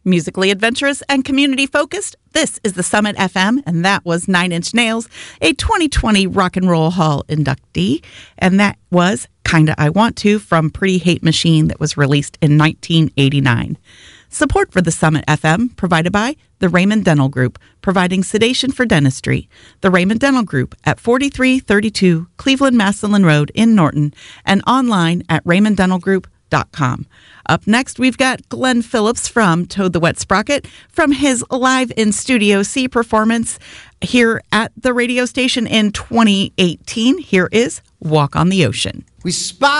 Musically adventurous and community-focused, this is the Summit FM, and that was Nine Inch Nails, a 2020 Rock and Roll Hall inductee, and that was Kinda I Want To from Pretty Hate Machine that was released in 1989. Support for the Summit FM provided by the Raymond Dental Group, providing sedation for dentistry. The Raymond Dental Group at 4332 Cleveland Massillon Road in Norton and online at raymonddentalgroup.com. Up next, we've got Glenn Phillips from Toad the Wet Sprocket from his Live in Studio C performance here at the radio station in 2018. Here is Walk on the Ocean. We spy